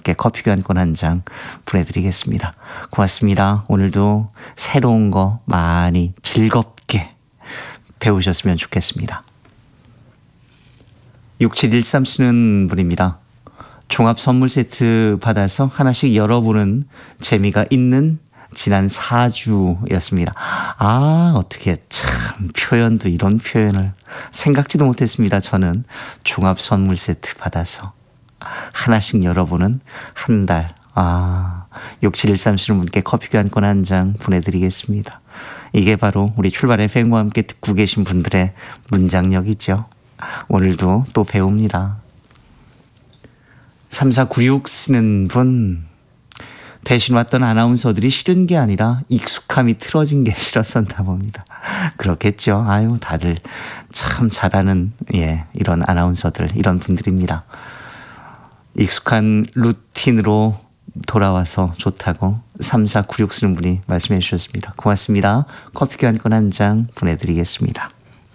분께 커피 교환권 한 장 보내드리겠습니다. 고맙습니다. 오늘도 새로운 거 많이 즐겁게 배우셨으면 좋겠습니다. 6713 쓰는 분입니다. 종합 선물 세트 받아서 하나씩 열어보는 재미가 있는 지난 4주였습니다. 어떻게 참 표현도 이런 표현을 생각지도 못했습니다. 저는 종합 선물 세트 받아서 하나씩 열어보는 한 달. 6713 쓰는 분께 커피 교환권 한 장 보내드리겠습니다. 이게 바로 우리 출발 FM과 함께 듣고 계신 분들의 문장력이죠. 오늘도 또 배웁니다. 3496 쓰는 분, 대신 왔던 아나운서들이 싫은 게 아니라 익숙함이 틀어진 게 싫었었나 봅니다. 그렇겠죠. 다들 참 잘하는 이런 아나운서들, 이런 분들입니다. 익숙한 루틴으로 돌아와서 좋다고 3496 쓰는 분이 말씀해 주셨습니다. 고맙습니다. 커피 교환권 한 장 보내드리겠습니다.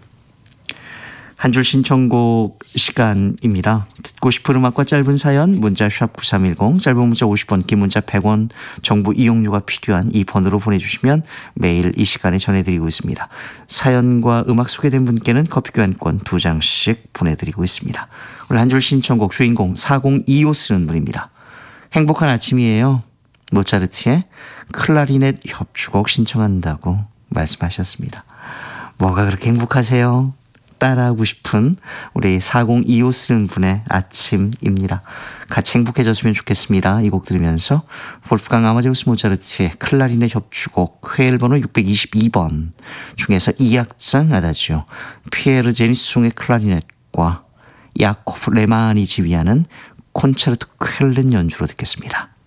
한 줄 신청곡 시간입니다. 듣고 싶은 음악과 짧은 사연 문자 샵 9310, 짧은 문자 50원, 긴 문자 100원, 정보 이용료가 필요한 이 번호로 보내주시면 매일 이 시간에 전해드리고 있습니다. 사연과 음악 소개된 분께는 커피 교환권 2장씩 보내드리고 있습니다. 오늘 한 줄 신청곡 주인공 4025 쓰는 분입니다. 행복한 아침이에요. 모차르트의 클라리넷 협주곡 신청한다고 말씀하셨습니다. 뭐가 그렇게 행복하세요? 따라하고 싶은 우리 4025 쓰는 분의 아침입니다. 같이 행복해졌으면 좋겠습니다. 이 곡 들으면서 볼프강 아마데우스 모차르트의 클라리넷 협주곡 회일 번호 622번 중에서 2악장 아다지오 피에르 제니스송의 클라리넷과 야코프 레만이 지휘하는 콘체르토 쾰른 연주로 듣겠습니다.